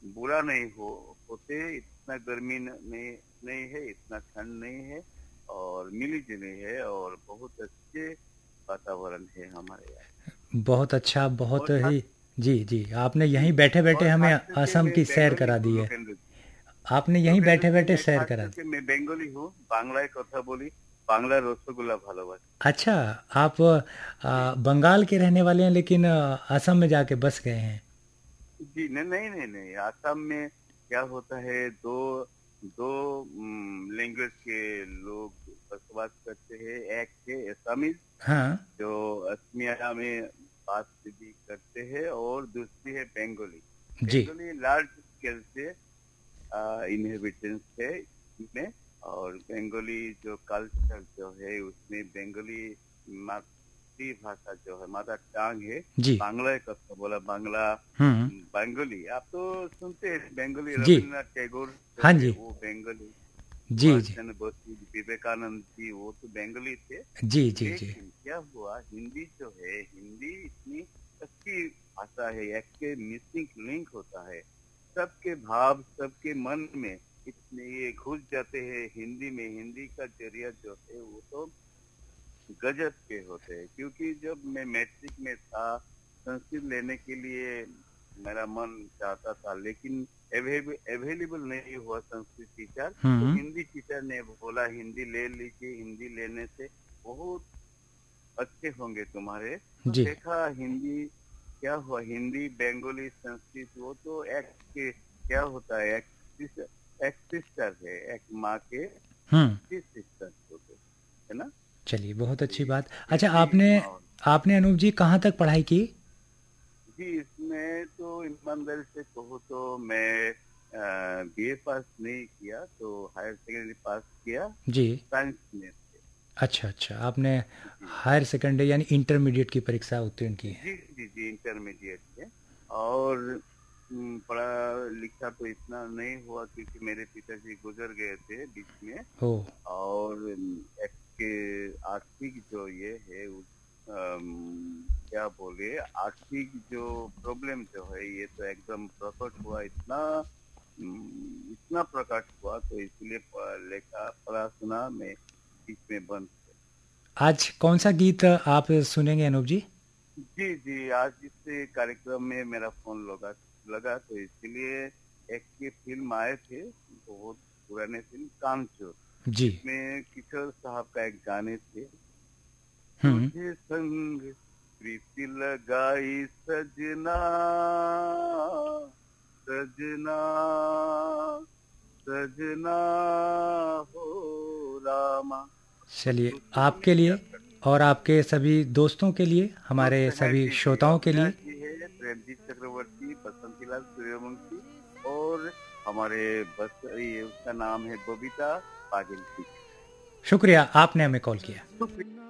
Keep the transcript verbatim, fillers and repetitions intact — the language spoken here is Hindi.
बुरा नहीं हो होते, इतना गर्मी न, नहीं नहीं है, इतना ठंड नहीं है और मिली जुली है और बहुत अच्छे वातावरण है हमारे यहाँ। बहुत अच्छा, बहुत और खास ही। जी जी, आपने जी यहीं बैठे बैठे और हमें खास करके असम मैं की सैर बंगाली करा हूँ दी है। लोकेंद्र जी। आपने यहीं लोकेंद्र बैठे जी बैठे मैं सैर खास करा दी। करके मैं बंगाली हूँ, बांग्लाয় কথা বলি, बांग्ला रसगुल्ला ভালোবাসি। अच्छा, आप आ, जी बंगाल के रहने वाले हैं लेकिन आ, असम में जाके बस गए हैं। जी नहीं नहीं नहीं नहीं, आसाम में क्या होता है, दो दो लैंग्वेज के लोग बसवास करते हैं। एक है असमीज हाँ। जो असमिया में बात भी करते हैं और दूसरी है बंगाली। जी बंगाली लार्ज स्केल से इनहेबिटेंस है इसमें। और बंगाली जो कल्चर जो है उसमें बंगाली मातृभाषा जो है, मदर टंग है, जी। बांग्ला का बोला बांग्ला। हम्म। बंगाली आप तो सुनते हैं, बंगाली जी। रविन्द्रनाथ टैगोर जो हाँ है जी। वो बंगाली, जी सुभाष जी। चंद्र बोस जी, विवेकानंद जी वो तो बंगाली थे। जी जी जी। लेकिन क्या हुआ, हिंदी जो है, हिंदी इतनी अच्छी भाषा है, एक के मिसिंग लिंक होता है, सबके भाव सबके मन में इतने ये घुस जाते हैं हिंदी में। हिंदी का जरिया जो है वो तो गजब के होते हैं। क्योंकि जब मैं मैट्रिक में था, संस्कृत लेने के लिए मेरा मन चाहता था, लेकिन अवेलेबल नहीं हुआ संस्कृत टीचर। तो हम्म। हिंदी टीचर ने बोला हिंदी ले लीजिए, हिंदी लेने से बहुत अच्छे होंगे तुम्हारे। तो जी। देखा हिंदी क्या हुआ, हिंदी बंगाली संस्कृत वो तो एक के क्या होता है, एक सिस- एक सिस्टर है, एक माँ के हम्म। सिस्टर होते है ना। चलिए, बहुत अच्छी जी बात। अच्छा, ऐसे ही आपने माहौल। आपने अनूप जी कहाँ तक पढ़ाई की? जी इसमें तो ईमानदारी से कहूँ तो मैं बीए पास नहीं किया, तो हायर सेकेंडरी पास किया जी। साइंस में से। अच्छा अच्छा, आपने जी हायर सेकेंडरी यानी इंटरमीडिएट की परीक्षा उत्तीर्ण की है। जी जी जी इंटरमीडिएट है। और हम्म, पढ़ा लिखा तो इतना नहीं हुआ क्योंकि मेरे पिताजी गुजर गए थे बीच में। ओ। और हम्म, एक के आर्थिक जो ये है उस अम, क्या बोले, आर्थिक जो प्रॉब्लम जो है ये तो एकदम प्रकट हुआ, इतना हम्म, इतना प्रकट हुआ, तो इसलिए प- लेखा पढ़ा सुना में बीच में बंद। आज कौन सा गीत आप सुनेंगे अनूप जी? जी जी आज इस कार्यक्रम में मेरा फोन लगा लगा तो इसलिए एक की फिल्म आए थे, बहुत पुराने फिल्म कामचोर, जी। जिसमें किशोर साहब का एक गाने थे, हम्म। तुझे संग प्रीति लगाई सजना, सजना सजना हो रामा। तो चलिए, दूसरों को आपके नहीं लिए याद कर। और आपके सभी दोस्तों के लिए, हमारे दोस्त है सभी जी जी, श्रोताओं के अविनाश लिए। जी है, प्रेमजीत चक्रवर्ती, बसंतीलाल सूर्यवंशी और हमारे बस ये उसका नाम है बबीता पागिल जी। शुक्रिया, आपने हमें कॉल किया। शुक्रिया।